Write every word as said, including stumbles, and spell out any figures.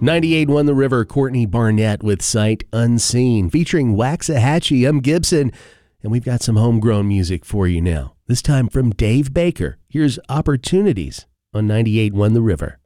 ninety-eight One The River, Courtney Barnett with Sight Unseen, featuring Waxahachie. I'm Gibson, and we've got some homegrown music for you now. This time from Dave Baker. Here's Opportunities on ninety-eight One The River.